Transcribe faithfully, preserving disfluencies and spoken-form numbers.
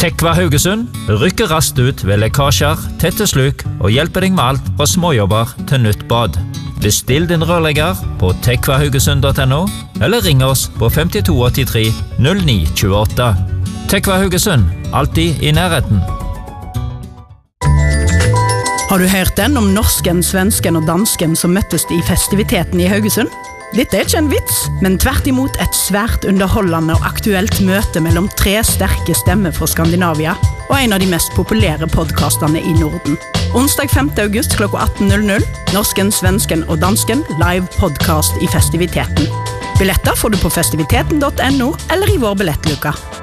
Tekva Haugesund rykker raskt ut ved lekkasjer, tette sluk og hjelper deg med alt fra småjobber til nytt bad. Bestill din rørlegger på tekvahaugesund punktum no eller ring oss på fem to åtte tre null ni to åtte. Tekva Haugesund, alltid i nærheten. Har du hørt den om norsken, svensken og dansken som møttes i festiviteten i Haugesund? Dette er ikke en vits, men tvert imot et svært underholdende og aktuelt møte mellom tre sterke stemmer fra Skandinavia og en av de mest populære podcastene i Norden. Onsdag femte august klokka atten null null, norsken, svensken og dansken live podcast i festiviteten. Billetter får du på festiviteten punktum no eller i vår billettluka.